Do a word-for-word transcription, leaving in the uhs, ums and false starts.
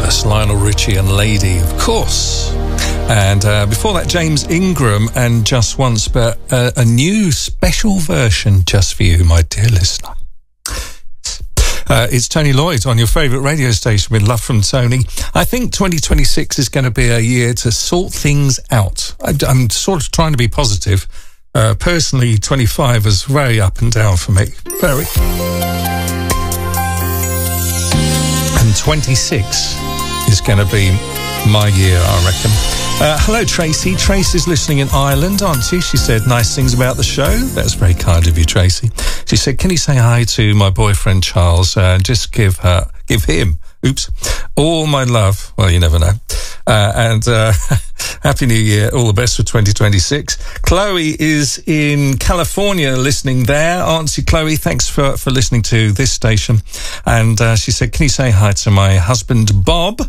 Fabulous. Lionel Richie and Lady, of course. And uh, before that, James Ingram and Just Once, but uh, a new special version just for you, my dear listener. Uh, it's Tony Lloyd on your favourite radio station with love from Tony. I think twenty twenty-six is going to be a year to sort things out. I, I'm sort of trying to be positive. Uh, personally, twenty-five was very up and down for me. Very. And twenty-six is going to be my year, I reckon. Uh, hello, Tracy. Tracy's listening in Ireland, aren't you? She said nice things about the show. That's very kind of you, Tracy. She said, can you say hi to my boyfriend, Charles? Uh, just give her, give him, oops, all my love. Well, you never know. Uh, and uh, Happy New Year. All the best for twenty twenty-six. Chloe is in California listening there. Aren't you, Chloe? Thanks for, for listening to this station. And uh, she said, can you say hi to my husband, Bob?